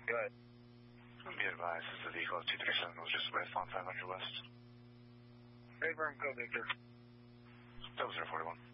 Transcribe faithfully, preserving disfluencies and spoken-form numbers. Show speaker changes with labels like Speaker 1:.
Speaker 1: Go ahead.
Speaker 2: Be advised, this is a vehicle two thirty-seven was just with on five hundred West.
Speaker 1: Hey, Verm, go, Victor.
Speaker 2: Double zero forty-one.